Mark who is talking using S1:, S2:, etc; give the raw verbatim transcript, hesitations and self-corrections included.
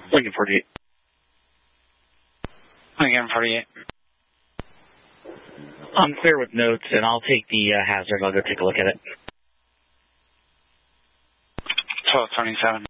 S1: Lincoln forty-eight.
S2: Lincoln forty-eight.
S1: I'm clear with notes, and I'll take the uh, hazard. I'll go take a look at it.
S2: twelve twenty-seven.